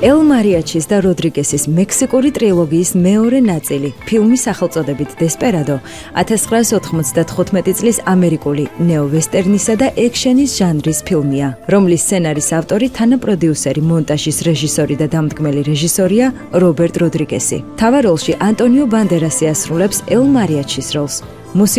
ელ მარიაჩის და როდრიგესის მექსიკური ტრილოგიის მეორე ნაწილი, ფილმის სახელწოდებით დესპერადო, 1995 წლის ამერიკული ნეოვესტერნისა და ექშენის ჟანრის ფილმია, რომლის სცენარის ავტორი, თანაპროდიუსერი, მონტაჟის რეჟისორი და დამდგმელი რეჟისორია რობერტ როდრიგესი. მთავარ როლში ანტონიო ბანდერასი ასრულებს ელ მარიაჩის როლს.